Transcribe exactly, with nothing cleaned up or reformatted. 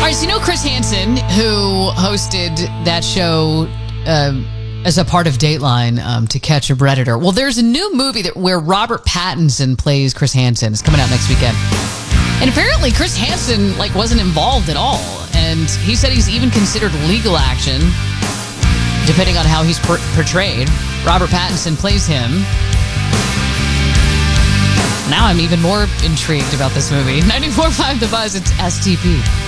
right, so you know Chris Hansen, who hosted that show uh, as a part of Dateline, um, To Catch a Predator. Well, there's a new movie that where Robert Pattinson plays Chris Hansen. It's coming out next weekend. And apparently Chris Hansen like wasn't involved at all. And he said he's even considered legal action, depending on how he's per- portrayed. Robert Pattinson plays him. Now I'm even more intrigued about this movie. ninety-four point five The Buzz, it's S T P.